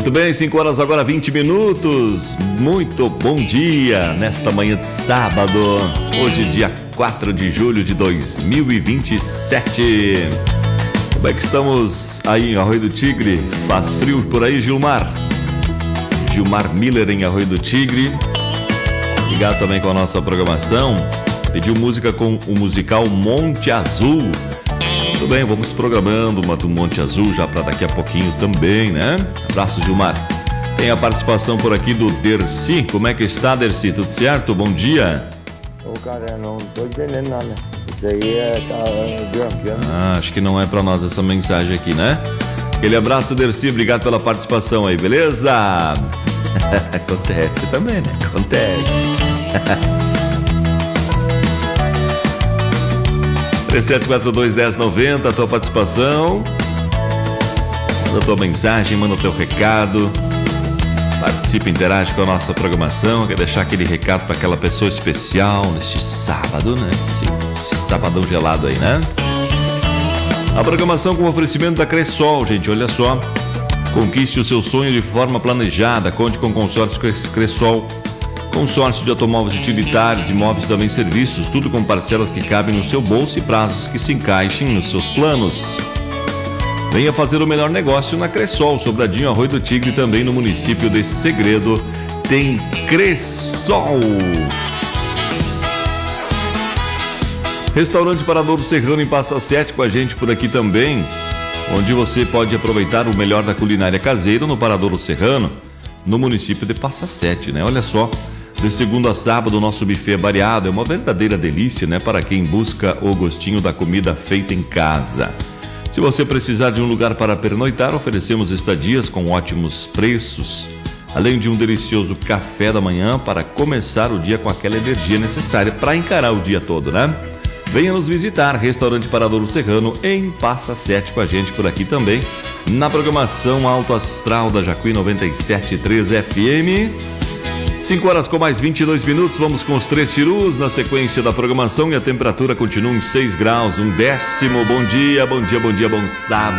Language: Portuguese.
Muito bem, 5 horas agora 20 minutos. Muito bom dia nesta manhã de sábado. Hoje, dia 4 de julho de 2027. Como é que estamos aí em Arroio do Tigre? Faz frio por aí, Gilmar? Gilmar Miller em Arroio do Tigre. Ligado também com a nossa programação. Pediu música com o musical Monte Azul. Tudo bem, vamos programando uma do Monte Azul já para daqui a pouquinho também, né? Abraço, Gilmar. Tem a participação por aqui do Dercy. Como é que está, Dercy? Tudo certo? Bom dia. Ô, cara, não tô entendendo nada. Isso aí acho que não é para nós essa mensagem aqui, né? Aquele abraço, Dercy. Obrigado pela participação aí, beleza? Acontece também, né? Acontece. 3742-1090, a tua participação, manda a tua mensagem, manda o teu recado, participa, interage com a nossa programação. Quer deixar aquele recado para aquela pessoa especial neste sábado, né? Esse sabadão gelado aí, né? A programação com oferecimento da Cressol, gente, olha só. Conquiste o seu sonho de forma planejada. Conte com consórcio Cressol. Consórcio de automóveis utilitários, imóveis e também serviços, tudo com parcelas que cabem no seu bolso e prazos que se encaixem nos seus planos. Venha fazer o melhor negócio na Cressol, Sobradinho, Arroio do Tigre, também no município de Segredo tem Cressol. Restaurante Paradouro Serrano em Passa Sete com a gente por aqui também, onde você pode aproveitar o melhor da culinária caseira no Paradouro Serrano, no município de Passa Sete, né? Olha só. De segunda a sábado, o nosso buffet é variado, é uma verdadeira delícia, né? Para quem busca o gostinho da comida feita em casa. Se você precisar de um lugar para pernoitar, oferecemos estadias com ótimos preços, além de um delicioso café da manhã para começar o dia com aquela energia necessária para encarar o dia todo, né? Venha nos visitar, Restaurante Paradouro Serrano em Passa Sete com a gente por aqui também, na programação Alto Astral da Jacuí 97.3 FM. 5 horas com mais 22 minutos, vamos com os 3 cirus na sequência da programação e a temperatura continua em 6 graus, 1 décimo. Bom dia, bom dia, bom dia, bom sábado.